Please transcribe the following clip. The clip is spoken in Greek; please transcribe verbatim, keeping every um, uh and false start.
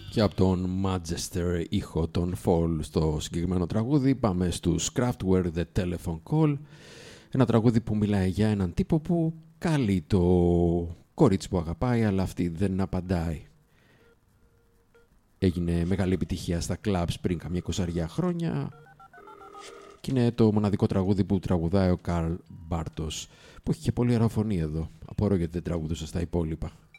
Και από τον Manchester ήχο των Fall στο συγκεκριμένο τραγούδι πάμε στους Kraftwerk The Telephone Call, ένα τραγούδι που μιλάει για έναν τύπο που καλεί το κορίτσι που αγαπάει αλλά αυτή δεν απαντάει. Έγινε μεγάλη επιτυχία στα clubs πριν καμιά εικοσαριά χρόνια και είναι το μοναδικό τραγούδι που τραγουδάει ο Καρλ Μπάρτος, που έχει και πολύ ωραία φωνή εδώ. Απορώ γιατί δεν τραγουδούσα στα υπόλοιπα.